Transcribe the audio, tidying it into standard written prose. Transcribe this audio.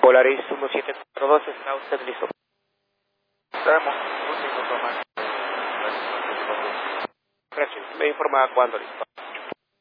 Polaris 1742, ¿está usted listo? Estamos un minuto más. Gracias. Me informa cuándo listo.